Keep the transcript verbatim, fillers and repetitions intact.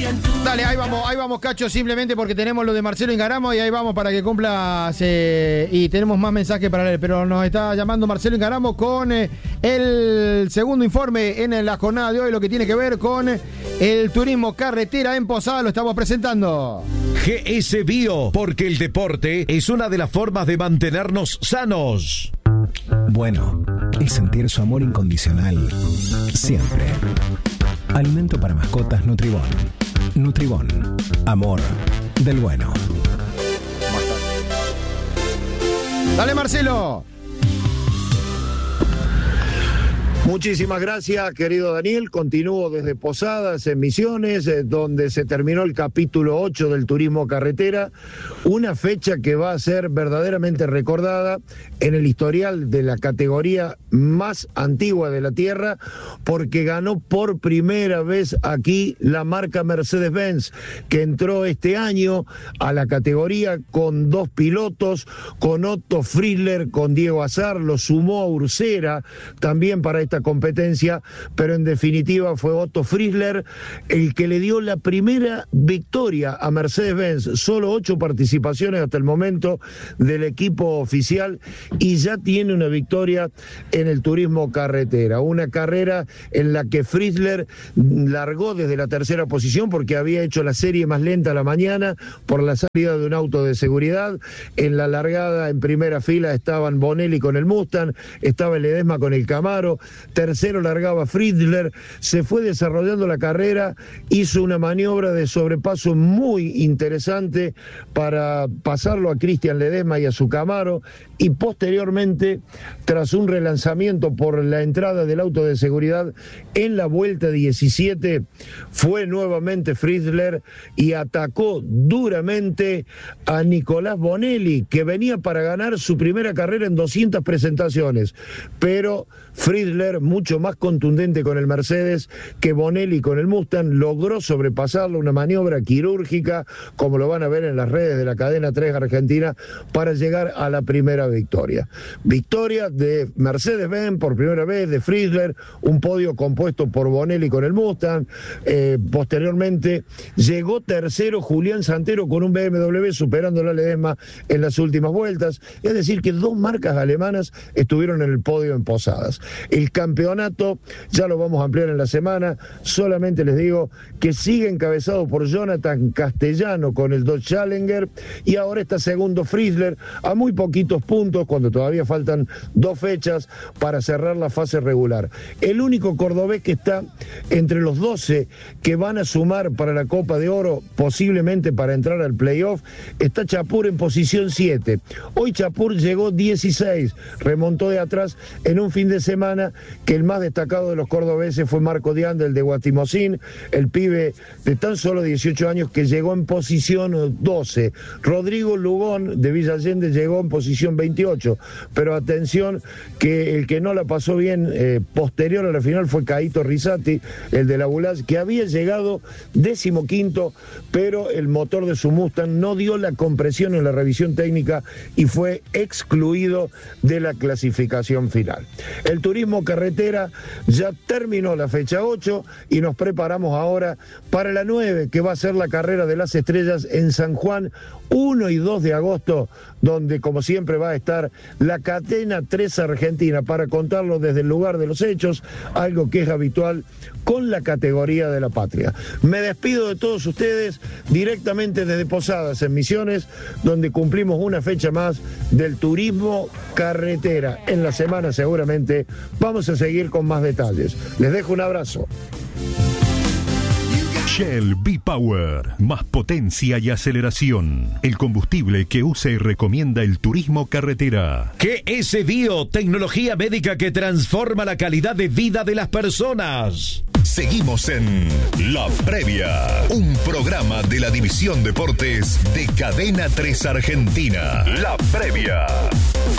Dale, ahí vamos, ahí vamos, Cacho, simplemente porque tenemos lo de Marcelo Ingaramo y ahí vamos para que cumplas eh, y tenemos más mensajes para leer, pero nos está llamando Marcelo Ingaramo con eh, el segundo informe en la jornada de hoy, lo que tiene que ver con el turismo carretera en Posada, lo estamos presentando. G S Bio, porque el deporte es una de las formas de mantenernos sanos. Bueno, es sentir su amor incondicional siempre. Alimento para mascotas Nutribón. Nutribón, amor del bueno. Dale, Marcelo. Muchísimas gracias, querido Daniel. Continúo desde Posadas, en Misiones, eh, donde se terminó el capítulo ocho del turismo carretera. Una fecha que va a ser verdaderamente recordada en el historial de la categoría más antigua de la Tierra, porque ganó por primera vez aquí la marca Mercedes-Benz, que entró este año a la categoría con dos pilotos, con Otto Frizzler, con Diego Azar, lo sumó a Ursera también para esta competencia, pero en definitiva fue Otto Frizzler el que le dio la primera victoria a Mercedes-Benz. Solo ocho participaciones hasta el momento del equipo oficial y ya tiene una victoria en el turismo carretera. Una carrera en la que Frizzler largó desde la tercera posición porque había hecho la serie más lenta a la mañana por la salida de un auto de seguridad. En la largada en primera fila estaban Bonelli con el Mustang, estaba Ledesma con el Camaro. Tercero largaba Frizzler, se fue desarrollando la carrera, hizo una maniobra de sobrepaso muy interesante para pasarlo a Cristian Ledesma y a su Camaro, y posteriormente, tras un relanzamiento por la entrada del auto de seguridad en la vuelta diecisiete, fue nuevamente Frizzler y atacó duramente a Nicolás Bonelli, que venía para ganar su primera carrera en doscientas presentaciones, pero Frizzler, mucho más contundente con el Mercedes que Bonelli con el Mustang, logró sobrepasarlo, una maniobra quirúrgica, como lo van a ver en las redes de la cadena tres Argentina, para llegar a la primera victoria. Victoria de Mercedes-Benz por primera vez, de Frizzler, un podio compuesto por Bonelli con el Mustang. Eh, posteriormente llegó tercero Julián Santero con un B M W, superando la Ledesma en las últimas vueltas. Es decir, que dos marcas alemanas estuvieron en el podio en Posadas. El campeonato ya lo vamos a ampliar en la semana, solamente les digo que sigue encabezado por Jonathan Castellano con el Dodge Challenger, y ahora está segundo Frizzler a muy poquitos puntos cuando todavía faltan dos fechas para cerrar la fase regular. El único cordobés que está entre los doce que van a sumar para la Copa de Oro, posiblemente para entrar al playoff, está Chapur en posición siete. Hoy Chapur llegó dieciséis, remontó de atrás en un fin de semana que el más destacado de los cordobeses fue Marco Dianda, el de Guatimosín, el pibe de tan solo dieciocho años que llegó en posición doce. Rodrigo Lugón de Villa Allende llegó en posición veintiocho, pero atención que el que no la pasó bien eh, posterior a la final fue Caíto Rizzati, el de la Bulaz, que había llegado decimoquinto, pero el motor de su Mustang no dio la compresión en la revisión técnica y fue excluido de la clasificación final. El turismo carretera ya terminó la fecha ocho y nos preparamos ahora para la nueve, que va a ser la carrera de las estrellas en San Juan, uno y dos de agosto, donde como siempre va a estar la cadena tres Argentina para contarlo desde el lugar de los hechos, algo que es habitual con la categoría de la patria. Me despido de todos ustedes directamente desde Posadas, en Misiones, donde cumplimos una fecha más del turismo carretera. En la semana seguramente vamos a seguir con más detalles. Les dejo un abrazo. Shell V-Power, más potencia y aceleración. El combustible que usa y recomienda el turismo carretera. G S Bio, tecnología médica que transforma la calidad de vida de las personas. Seguimos en La Previa, un programa de la División Deportes de Cadena tres Argentina. La Previa.